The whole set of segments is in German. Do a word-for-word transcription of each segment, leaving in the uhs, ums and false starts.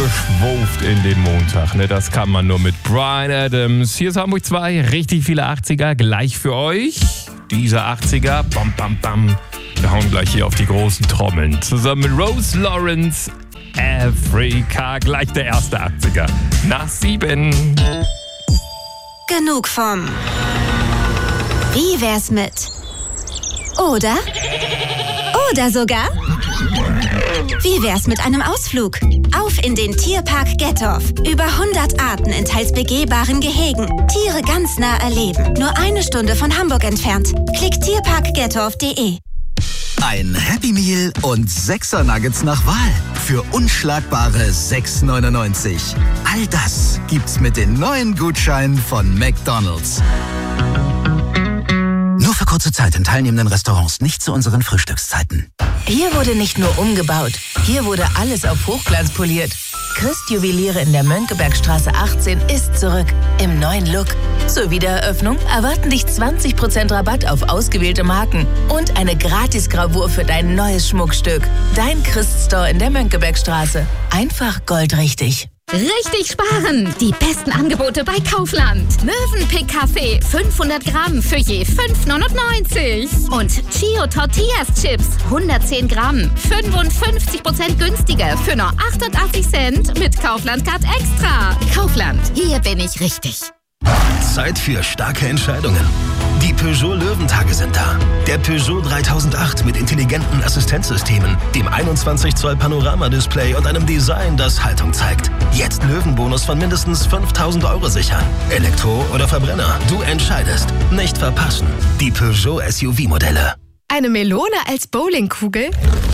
reingeschwuft in den Montag. Ne? Das kann man nur mit Bryan Adams. Hier ist Hamburg zwei, richtig viele achtziger, gleich für euch. Diese achtziger, bam, bam, bam. Wir hauen gleich hier auf die großen Trommeln. Zusammen mit Rose Lawrence, Afrika, gleich der erste achtziger. Nach sieben. Genug vom Wie wär's mit Oder? Oder sogar Wie wär's mit einem Ausflug? Auf in den Tierpark Gettorf. Über hundert Arten in teils begehbaren Gehegen. Tiere ganz nah erleben. Nur eine Stunde von Hamburg entfernt. Klick tierpark gettorf punkt de. Ein Happy Meal und Sechser Nuggets nach Wahl. Für unschlagbare sechs neunundneunzig. All das gibt's mit den neuen Gutscheinen von McDonald's. Nur für kurze Zeit in teilnehmenden Restaurants, nicht zu unseren Frühstückszeiten. Hier wurde nicht nur umgebaut, hier wurde alles auf Hochglanz poliert. Christ Juweliere in der Mönckebergstraße achtzehn ist zurück im neuen Look. Zur Wiedereröffnung erwarten dich zwanzig Prozent Rabatt auf ausgewählte Marken und eine Gratisgravur für dein neues Schmuckstück. Dein Christ Store in der Mönckebergstraße. Einfach goldrichtig. Richtig sparen! Die besten Angebote bei Kaufland. Mövenpick Kaffee fünfhundert Gramm für je fünf neunundneunzig. Und Chio Tortillas Chips hundertzehn Gramm, fünfundfünfzig Prozent günstiger für nur achtundachtzig Cent mit Kaufland Card Extra. Kaufland, hier bin ich richtig. Zeit für starke Entscheidungen. Die Peugeot Löwentage sind da. Der Peugeot dreitausendacht mit intelligenten Assistenzsystemen, dem einundzwanzig Zoll Panorama-Display und einem Design, das Haltung zeigt. Jetzt Löwenbonus von mindestens fünftausend Euro sichern. Elektro oder Verbrenner, du entscheidest. Nicht verpassen. Die Peugeot S U V-Modelle. Eine Melone als Bowlingkugel?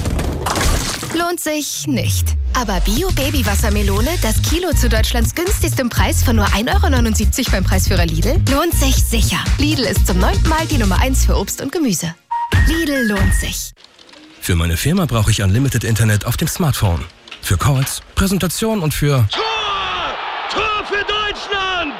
Lohnt sich nicht. Aber Bio-Baby-Wassermelone, das Kilo zu Deutschlands günstigstem Preis von nur ein Euro neunundsiebzig beim Preisführer Lidl, lohnt sich sicher. Lidl ist zum neunten Mal die Nummer eins für Obst und Gemüse. Lidl lohnt sich. Für meine Firma brauche ich Unlimited Internet auf dem Smartphone. Für Calls, Präsentation und für... Tor! Tor für Deutschland!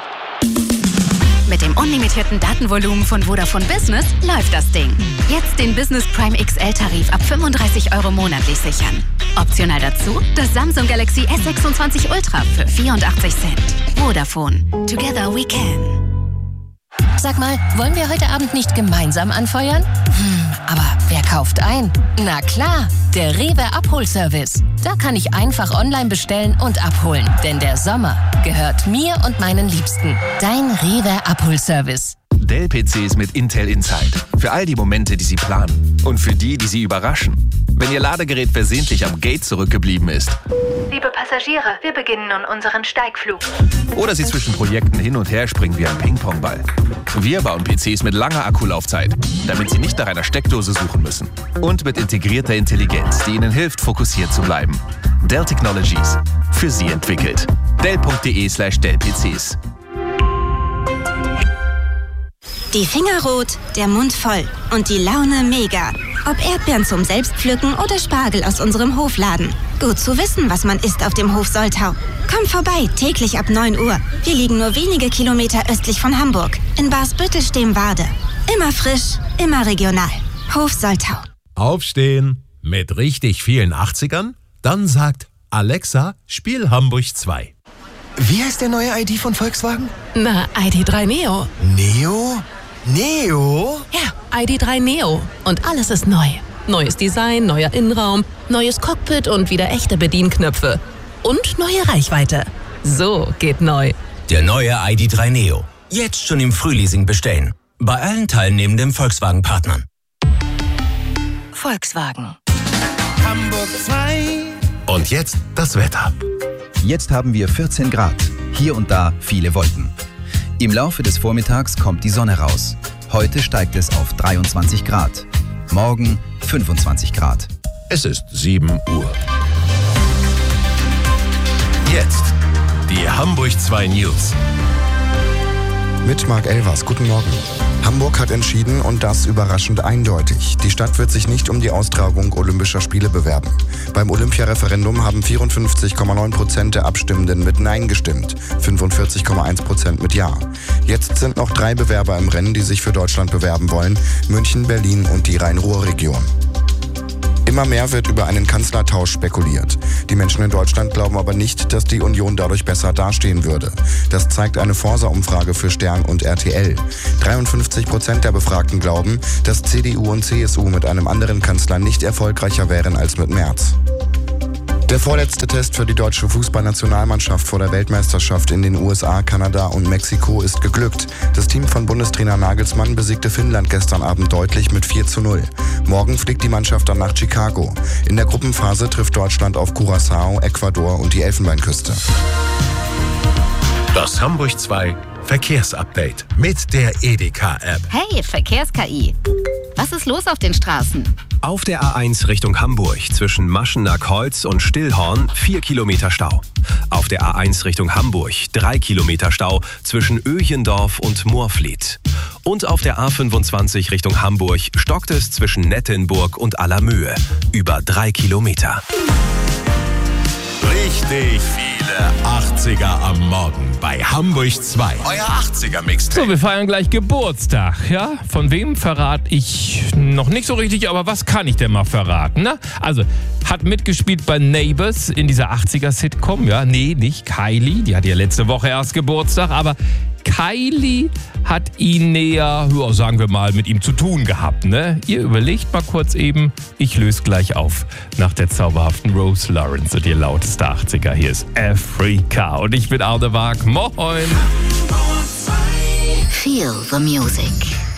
Mit dem unlimitierten Datenvolumen von Vodafone Business läuft das Ding. Jetzt den Business Prime X L-Tarif ab fünfunddreißig Euro monatlich sichern. Optional dazu das Samsung Galaxy S sechsundzwanzig Ultra für vierundachtzig Cent. Vodafone. Together we can. Sag mal, wollen wir heute Abend nicht gemeinsam anfeuern? Hm, aber wer kauft ein? Na klar, der Rewe Abholservice. Da kann ich einfach online bestellen und abholen. Denn der Sommer gehört mir und meinen Liebsten. Dein Rewe Abholservice. Dell-P Cs mit Intel Inside. Für all die Momente, die Sie planen. Und für die, die Sie überraschen. Wenn Ihr Ladegerät versehentlich am Gate zurückgeblieben ist. Liebe Passagiere, wir beginnen nun unseren Steigflug. Oder Sie zwischen Projekten hin und her springen wie ein Ping-Pong-Ball. Wir bauen P Cs mit langer Akkulaufzeit, damit Sie nicht nach einer Steckdose suchen müssen. Und mit integrierter Intelligenz, die Ihnen hilft, fokussiert zu bleiben. Dell Technologies. Für Sie entwickelt. Dell.de slash Dell-PCs. Die Finger rot, der Mund voll und die Laune mega. Ob Erdbeeren zum Selbstpflücken oder Spargel aus unserem Hofladen. Gut zu wissen, was man isst auf dem Hof Soltau. Komm vorbei, täglich ab neun Uhr. Wir liegen nur wenige Kilometer östlich von Hamburg. In Barsbüttel-Stehmwade. Immer frisch, immer regional. Hof Soltau. Aufstehen mit richtig vielen achtzigern? Dann sagt Alexa, spiel Hamburg zwei. Wie heißt der neue I D von Volkswagen? Na, I D drei Neo. Neo? Neo? Ja, I D drei Neo. Und alles ist neu. Neues Design, neuer Innenraum, neues Cockpit und wieder echte Bedienknöpfe. Und neue Reichweite. So geht neu. Der neue I D drei Neo. Jetzt schon im Frühleasing bestellen. Bei allen teilnehmenden Volkswagen-Partnern. Volkswagen. Hamburg zwei. Und jetzt das Wetter. Jetzt haben wir vierzehn Grad. Hier und da viele Wolken. Im Laufe des Vormittags kommt die Sonne raus. Heute steigt es auf dreiundzwanzig Grad. Morgen fünfundzwanzig Grad. Es ist sieben Uhr. Jetzt die Hamburg zwei News. Mit Marc Elvers, guten Morgen. Hamburg hat entschieden und das überraschend eindeutig. Die Stadt wird sich nicht um die Austragung Olympischer Spiele bewerben. Beim Olympiareferendum haben vierundfünfzig Komma neun Prozent der Abstimmenden mit Nein gestimmt, fünfundvierzig Komma eins Prozent mit Ja. Jetzt sind noch drei Bewerber im Rennen, die sich für Deutschland bewerben wollen: München, Berlin und die Rhein-Ruhr-Region. Immer mehr wird über einen Kanzlertausch spekuliert. Die Menschen in Deutschland glauben aber nicht, dass die Union dadurch besser dastehen würde. Das zeigt eine Forsa-Umfrage für Stern und R T L. dreiundfünfzig Prozent der Befragten glauben, dass C D U und C S U mit einem anderen Kanzler nicht erfolgreicher wären als mit Merz. Der vorletzte Test für die deutsche Fußballnationalmannschaft vor der Weltmeisterschaft in den U S A, Kanada und Mexiko ist geglückt. Das Team von Bundestrainer Nagelsmann besiegte Finnland gestern Abend deutlich mit vier zu null. Morgen fliegt die Mannschaft dann nach Chicago. In der Gruppenphase trifft Deutschland auf Curaçao, Ecuador und die Elfenbeinküste. Das Hamburg zwei Verkehrsupdate mit der Edeka-App. Hey, Verkehrs-K I. Was ist los auf den Straßen? Auf der A eins Richtung Hamburg zwischen Maschenack-Holz und Stillhorn vier Kilometer Stau. Auf der A eins Richtung Hamburg drei Kilometer Stau zwischen Öchendorf und Moorfleet. Und auf der A fünfundzwanzig Richtung Hamburg stockt es zwischen Nettenburg und Allermöhe über drei Kilometer. Richtig viele achtziger am Morgen bei Hamburg zwei. Euer achtziger-Mixtape. So, wir feiern gleich Geburtstag, ja? Von wem verrate ich noch nicht so richtig, aber was kann ich denn mal verraten, ne? Also, hat mitgespielt bei Neighbours in dieser achtziger-Sitcom, ja? Nee, nicht Kylie, die hatte ja letzte Woche erst Geburtstag, aber Kylie hat ihn näher, ja, sagen wir mal, mit ihm zu tun gehabt, ne? Ihr überlegt mal kurz eben, ich löse gleich auf nach der zauberhaften Rose Lawrence und ihr lautester achtziger. Hier ist Africa und ich bin Arne Waag. Moin! Feel the music.